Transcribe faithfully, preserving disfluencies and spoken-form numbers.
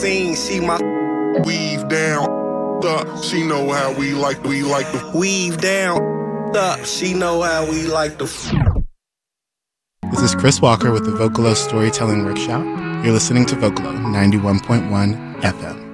scene. She my weave down up. She know how we like we like to weave down up. She know how we like to. This is Chris Walker with the Vocalo Storytelling Workshop. You're listening to Vocalo ninety-one point one F M.